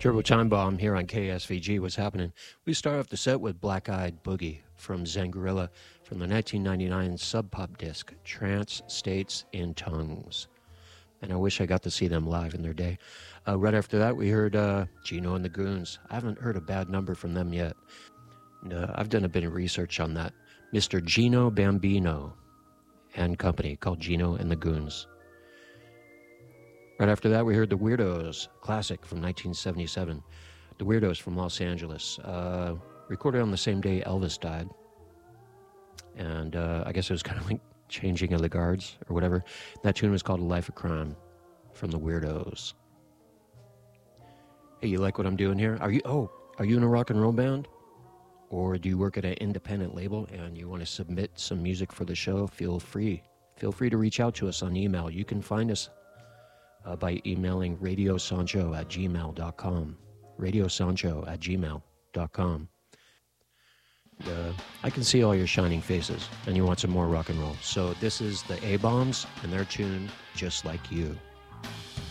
Turbo Time Bomb here on KSVG. What's happening? We start off the set with Black Eyed Boogie from Zangorilla from the 1999 Sub Pop disc, Trance States in Tongues. And I wish I got to see them live in their day. Right after that, we heard Gino and the Goons. I haven't heard a bad number from them yet. And, I've done a bit of research on that. Mr. Gino Bambino and company called Gino and the Goons. Right after that, we heard The Weirdos, classic from 1977. The Weirdos from Los Angeles. Recorded on the same day Elvis died. And I guess it was kind of like changing of the guards or whatever. That tune was called A Life of Crime from The Weirdos. Hey, you like what I'm doing here? Are you in a rock and roll band? Or do you work at an independent label and you want to submit some music for the show? Feel free. Feel free to reach out to us on email. You can find us by emailing radiosancho@gmail.com. radiosancho@gmail.com. I can see all your shining faces, and you want some more rock and roll. So this is the A-Bombs and their tune, Just Like You.